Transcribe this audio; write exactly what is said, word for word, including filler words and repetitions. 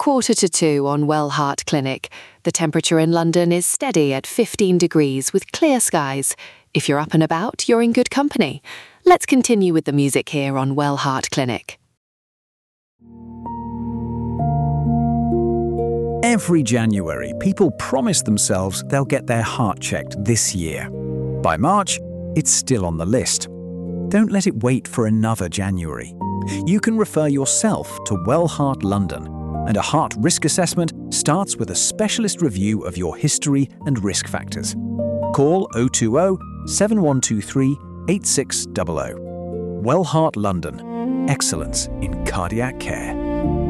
quarter to two on Wellheart Clinic. The temperature in London is steady at fifteen degrees with clear skies. If you're up and about, you're in good company. Let's continue with the music here on Wellheart Clinic. Every January, people promise themselves they'll get their heart checked this year. By March, it's still on the list. Don't let it wait for another January. You can refer yourself to Wellheart London, and a heart risk assessment starts with a specialist review of your history and risk factors. Call oh two oh, seven one two three, eight six zero zero. Wellheart London. Excellence in cardiac care.